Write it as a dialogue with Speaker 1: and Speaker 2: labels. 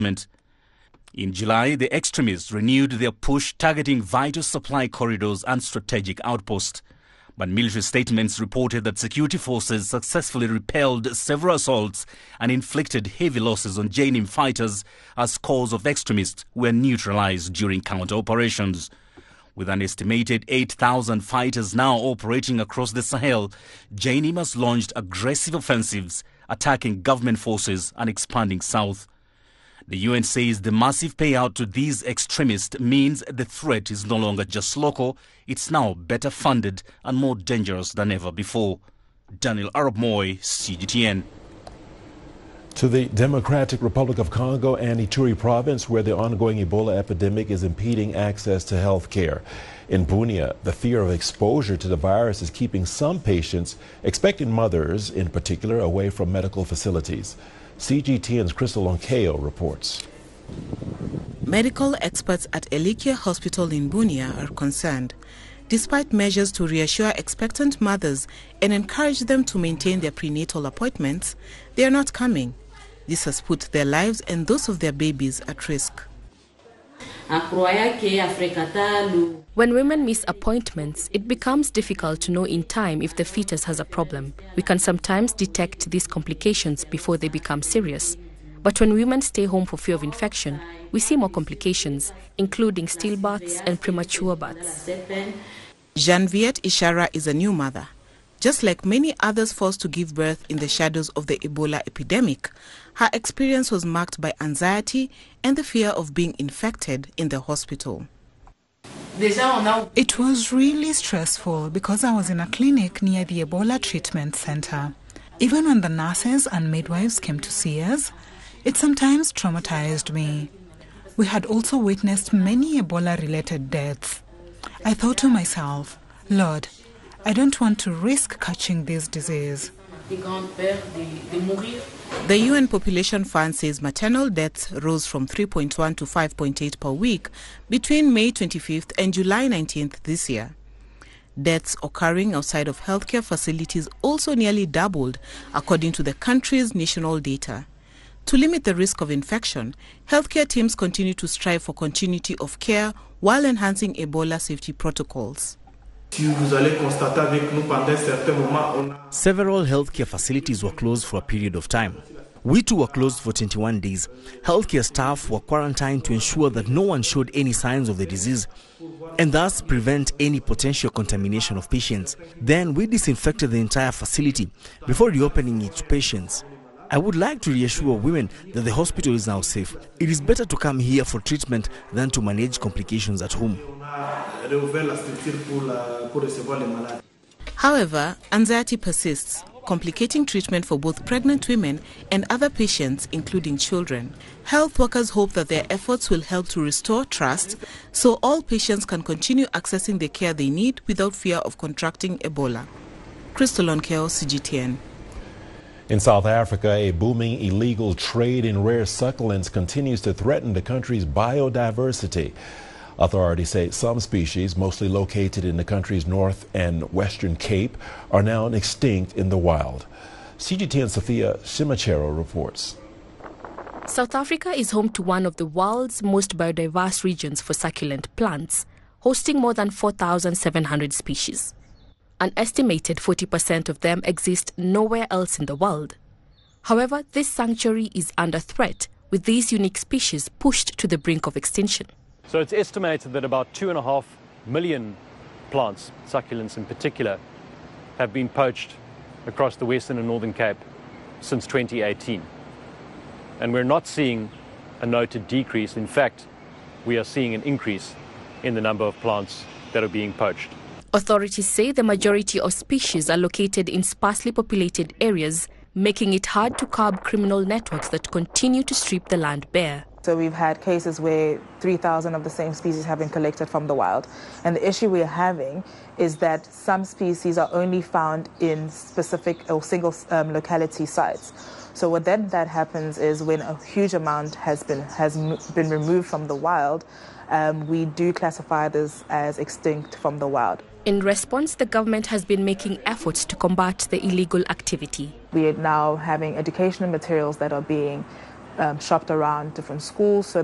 Speaker 1: In July, the extremists renewed their push targeting vital supply corridors and strategic outposts. But military statements reported that security forces successfully repelled several assaults and inflicted heavy losses on Jnim fighters as scores of extremists were neutralized during counter-operations. With an estimated 8,000 fighters now operating across the Sahel, Jnim has launched aggressive offensives, attacking government forces and expanding south. The UN says the massive payout to these extremists means the threat is no longer just local, it's now better funded and more dangerous than ever before. Daniel Arab Moy, CGTN.
Speaker 2: To the Democratic Republic of Congo and Ituri province, where the ongoing Ebola epidemic is impeding access to health care. In Bunia, the fear of exposure to the virus is keeping some patients, expectant mothers in particular, away from medical facilities. CGTN's Crystal Onkeo reports.
Speaker 3: Medical experts at Elikia Hospital in Bunia are concerned. Despite measures to reassure expectant mothers and encourage them to maintain their prenatal appointments, they are not coming. This has put their lives and those of their babies at risk.
Speaker 4: When women miss appointments, it becomes difficult to know in time if the fetus has a problem. We can sometimes detect these complications before they become serious. But when women stay home for fear of infection, we see more complications, including stillbirths and premature births.
Speaker 3: Janviette Ishara is a new mother. Just like many others forced to give birth in the shadows of the Ebola epidemic, her experience was marked by anxiety and the fear of being infected in the hospital.
Speaker 5: It was really stressful because I was in a clinic near the Ebola treatment center. Even when the nurses and midwives came to see us, it sometimes traumatized me. We had also witnessed many Ebola-related deaths. I thought to myself, Lord, I don't want to risk catching this disease.
Speaker 3: The UN Population Fund says maternal deaths rose from 3.1 to 5.8 per week between May 25th and July 19th this year. Deaths occurring outside of healthcare facilities also nearly doubled, according to the country's national data. To limit the risk of infection, healthcare teams continue to strive for continuity of care while enhancing Ebola safety protocols.
Speaker 1: Several healthcare facilities were closed for a period of time. We too were closed for 21 days. Healthcare staff were quarantined to ensure that no one showed any signs of the disease and thus prevent any potential contamination of patients. Then we disinfected the entire facility before reopening it to patients. I would like to reassure women that the hospital is now safe. It is better to come here for treatment than to manage complications at home.
Speaker 3: However, anxiety persists, complicating treatment for both pregnant women and other patients, including children. Health workers hope that their efforts will help to restore trust so all patients can continue accessing the care they need without fear of contracting Ebola. Crystal Onkeo, CGTN.
Speaker 2: In South Africa, a booming illegal trade in rare succulents continues to threaten the country's biodiversity. Authorities say some species, mostly located in the country's north and western Cape, are now extinct in the wild. CGTN Sophia Shimachero reports.
Speaker 4: South Africa is home to one of the world's most biodiverse regions for succulent plants, hosting more than 4,700 species. An estimated 40% of them exist nowhere else in the world. However, this sanctuary is under threat, with these unique species pushed to the brink of extinction.
Speaker 6: So it's estimated that about 2.5 million plants, succulents in particular, have been poached across the Western and Northern Cape since 2018. And we're not seeing a noted decrease. In fact, we are seeing an increase in the number of plants that are being poached.
Speaker 4: Authorities say the majority of species are located in sparsely populated areas, making it hard to curb criminal networks that continue to strip the land bare.
Speaker 7: So we've had cases where 3,000 of the same species have been collected from the wild. And the issue we're having is that some species are only found in specific or single locality sites. So what then that happens is when a huge amount has been removed from the wild, we do classify this as extinct from the wild.
Speaker 4: In response, the government has been making efforts to combat the illegal activity.
Speaker 7: We are now having educational materials that are being shopped around different schools. So